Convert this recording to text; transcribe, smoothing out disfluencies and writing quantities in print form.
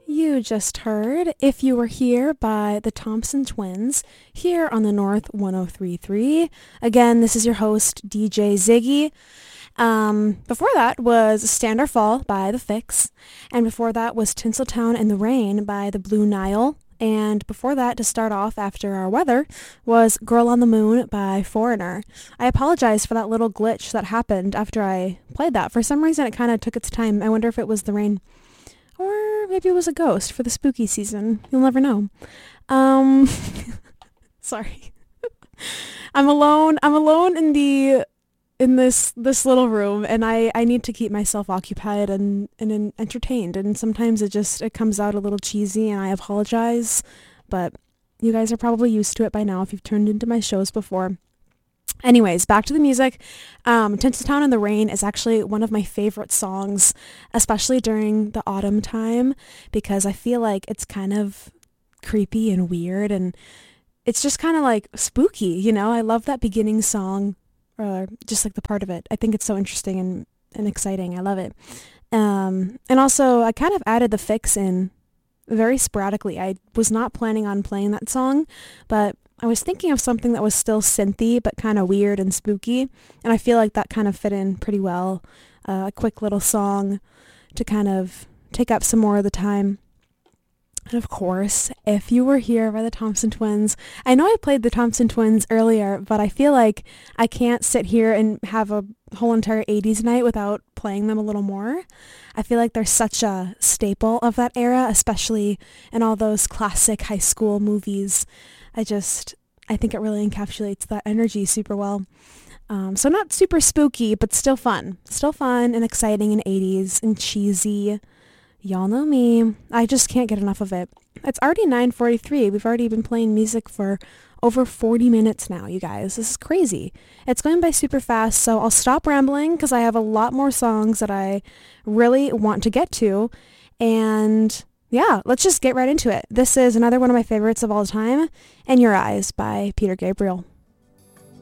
You just heard If You Were Here by the Thompson Twins here on the North 103.3. Again, this is your host, DJ Ziggy. Before that was Stand or Fall by The Fix. And before that was Tinseltown in the Rain by the Blue Nile. And before that, to start off after our weather, was Girl on the Moon by Foreigner. I apologize for that little glitch that happened after I played that. For some reason, it kind of took its time. I wonder if it was the rain. Or maybe it was a ghost for the spooky season. You'll never know. Sorry. I'm alone in this little room, and I need to keep myself occupied and entertained. And sometimes it comes out a little cheesy, and I apologize. But you guys are probably used to it by now if you've tuned into my shows before. Anyways, back to the music. Tinseltown in the Rain is actually one of my favorite songs, especially during the autumn time, because I feel like it's kind of creepy and weird, and it's just kind of like spooky, you know? I love that beginning song, or just like the part of it. I think it's so interesting and exciting. I love it. And also, I kind of added The Fix in very sporadically. I was not planning on playing that song, but I was thinking of something that was still synthy, but kind of weird and spooky, and I feel like that kind of fit in pretty well. A quick little song to kind of take up some more of the time. And of course, If You Were Here by the Thompson Twins. I know I played the Thompson Twins earlier, but I feel like I can't sit here and have a whole entire 80s night without playing them a little more. I feel like they're such a staple of that era, especially in all those classic high school movies. I think it really encapsulates that energy super well. So not super spooky, but still fun. Still fun and exciting in 80s and cheesy. Y'all know me. I just can't get enough of it. It's already 9:43. We've already been playing music for over 40 minutes now, you guys. This is crazy. It's going by super fast, so I'll stop rambling because I have a lot more songs that I really want to get to. And yeah, let's just get right into it. This is another one of my favorites of all time, In Your Eyes by Peter Gabriel.